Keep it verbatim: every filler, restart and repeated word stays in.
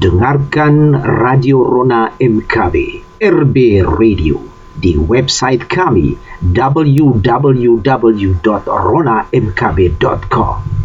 Dengarkan Radio Rona M K B, R B Radio, di website kami w w w dot rona m k b dot com.